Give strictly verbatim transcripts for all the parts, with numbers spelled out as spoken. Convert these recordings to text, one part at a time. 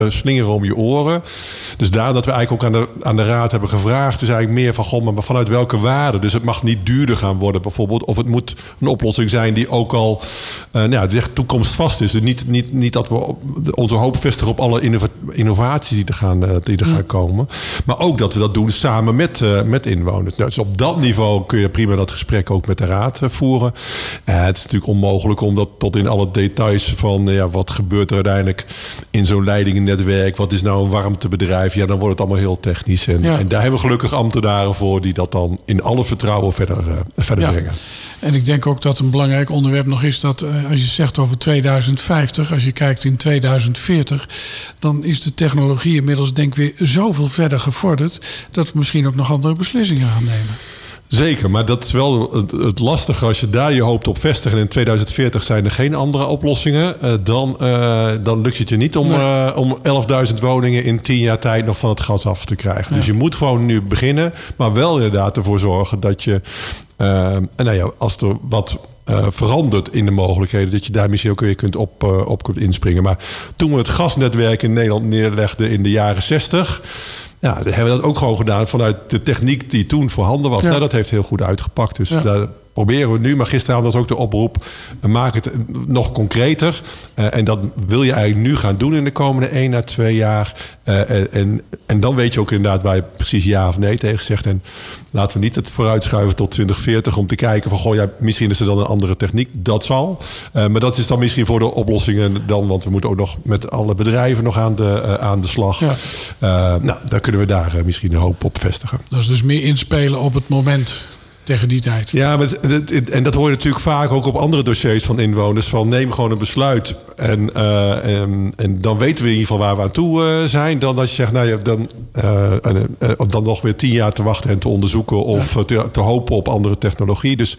slingeren om je oren. Dus daar dat we eigenlijk ook aan de, aan de raad hebben gevraagd, is eigenlijk meer van, goh, maar vanuit welke waarde? Dus het mag niet duurder gaan worden bijvoorbeeld. Of het moet een oplossing zijn die ook al uh, nou ja, het is echt toekomstvast is. Dus niet, niet, niet dat we onze hoop vestigen op alle innova- innovaties die er, gaan, uh, die er gaan komen. Maar ook dat we dat doen samen met, uh, met inwoners. Nou, dus op dat niveau kun je prima dat gesprek ook met de raad uh, voeren. Uh, het is natuurlijk onmogelijk om dat tot in alle details van uh, ja, wat gebeurt er uiteindelijk in zo'n leidingennetwerk. Wat is nou een warmtebedrijf? Ja, dan wordt het allemaal heel technisch. En, ja. en daar hebben we gelukkig ambtenaren voor die dat dan in alle vertrouwen verder, uh, verder ja. brengen. En ik denk ook dat een belangrijk onderwerp nog is dat uh, als je zegt over tweeduizend vijftig, als je kijkt in tweeduizend veertig, dan is de technologie inmiddels denk ik weer zoveel verder gevorderd dat we misschien ook nog andere beslissingen gaan nemen. Zeker, maar dat is wel het, het lastige. Als je daar je hoopt op vestigen en in tweeduizend veertig zijn er geen andere oplossingen, uh, dan, uh, dan lukt het je niet om, nee. uh, om elfduizend woningen in tien jaar tijd nog van het gas af te krijgen. Ja. Dus je moet gewoon nu beginnen, maar wel inderdaad ervoor zorgen dat je, uh, en nou ja, als er wat Uh, verandert in de mogelijkheden, dat je daar misschien ook weer kunt op, uh, op kunt inspringen. Maar toen we het gasnetwerk in Nederland neerlegden in de jaren zestig, ja, hebben we dat ook gewoon gedaan vanuit de techniek die toen voorhanden was. Ja. Nou, dat heeft heel goed uitgepakt. Dus ja. daar proberen we nu. Maar gisteravond was ook de oproep, maak het nog concreter. Uh, en dat wil je eigenlijk nu gaan doen in de komende één à twee jaar. Uh, en, en, en dan weet je ook inderdaad waar je precies ja of nee tegen zegt. En laten we niet het vooruitschuiven tot twintig veertig om te kijken van, goh, ja, misschien is er dan een andere techniek. Dat zal. Uh, maar dat is dan misschien voor de oplossingen dan, want we moeten ook nog met alle bedrijven nog aan de, uh, aan de slag. Ja. Uh, nou, daar kunnen we daar uh, misschien een hoop op vestigen. Dat is dus meer inspelen op het moment tegen die tijd. Ja, maar het, en dat hoor je natuurlijk vaak ook op andere dossiers van inwoners. Van neem gewoon een besluit. En, uh, en, en dan weten we in ieder geval waar we aan toe uh, zijn. Dan als je zegt, nou ja, dan, uh, uh, dan nog weer tien jaar te wachten en te onderzoeken. Of ja. te, te hopen op andere technologie. Dus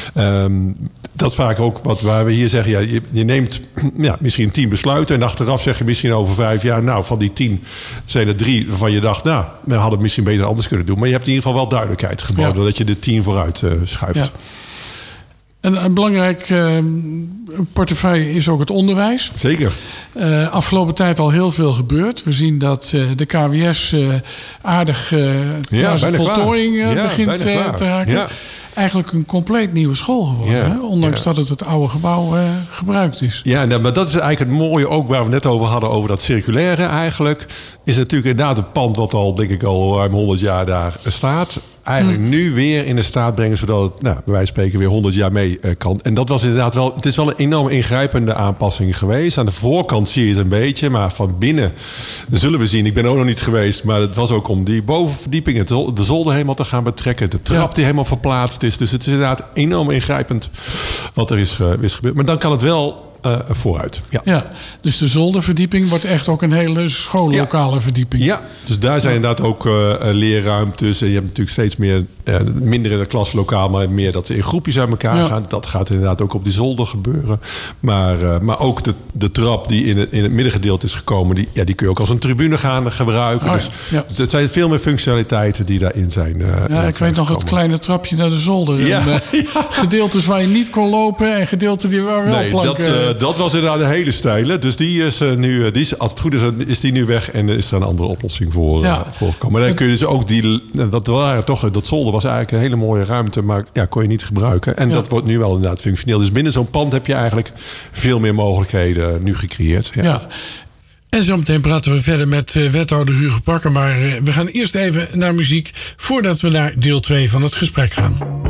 um, dat is vaak ook wat waar we hier zeggen. Ja, je, je neemt ja, misschien tien besluiten. En achteraf zeg je misschien over vijf jaar. Nou, van die tien zijn er drie waarvan je dacht, nou, we hadden het misschien beter anders kunnen doen. Maar je hebt in ieder geval wel duidelijkheid geboden. Ja. Dat je de tien vooruit Uh, schuift. Ja. En een belangrijk uh, portefeuille is ook het onderwijs. Zeker. Uh, afgelopen tijd al heel veel gebeurd. We zien dat uh, de K W S uh, aardig uh, ja, naar zijn voltooiing uh, ja, begint uh, te raken. Ja. Eigenlijk een compleet nieuwe school geworden. Ja, hè? Ondanks ja. dat het het oude gebouw uh, gebruikt is. Ja, nou, maar dat is eigenlijk het mooie ook waar we net over hadden. Over dat circulaire eigenlijk. Is natuurlijk inderdaad een pand wat al denk ik al ruim honderd jaar daar staat. Eigenlijk hmm. nu weer in de staat brengen, zodat het, nou, bij wijze van spreken, weer honderd jaar mee uh, kan. En dat was inderdaad wel, het is wel een enorm ingrijpende aanpassing geweest. Aan de voorkant zie je het een beetje, maar van binnen zullen we zien. Ik ben er ook nog niet geweest, maar het was ook om die bovenverdieping, de zolder helemaal te gaan betrekken. De trap ja. die helemaal verplaatst is. Dus het is inderdaad enorm ingrijpend wat er is, uh, is gebeurd. Maar dan kan het wel Uh, vooruit. Ja. ja, dus de zolderverdieping wordt echt ook een hele schoollokale ja. verdieping. Ja, dus daar zijn ja. inderdaad ook uh, leerruimtes. En je hebt natuurlijk steeds meer, uh, minder in het klaslokaal, maar meer dat ze in groepjes uit elkaar ja. gaan. Dat gaat inderdaad ook op die zolder gebeuren. Maar, uh, maar ook de, de trap die in het, in het middengedeelte is gekomen, die, ja, die kun je ook als een tribune gaan gebruiken. Oh, dus, ja. dus het zijn veel meer functionaliteiten die daarin zijn. Uh, ja, ik weet nog het kleine trapje naar de zolder. Ja. En, uh, ja. Gedeeltes waar je niet kon lopen en gedeelten die waar wel nee, planken. Dat, uh, dat was inderdaad een hele steile. Dus die is uh, nu, die is, als het goed is, is die nu weg en is er een andere oplossing voor, ja. uh, voor gekomen. Maar dan kun je dus ook die, dat waren toch, dat zolder was eigenlijk een hele mooie ruimte, maar ja, kon je niet gebruiken. En ja. dat wordt nu wel inderdaad functioneel. Dus binnen zo'n pand heb je eigenlijk veel meer mogelijkheden nu gecreëerd. Ja. ja. En zo meteen praten we verder met uh, wethouder Hugo Bakker. Maar uh, we gaan eerst even naar muziek voordat we naar deel twee van het gesprek gaan.